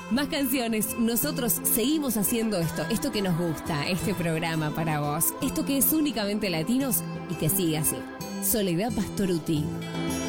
Más canciones. Nosotros seguimos haciendo esto que nos gusta, este programa para vos, esto que es únicamente latinos y que sigue así. Soledad Pastorutti.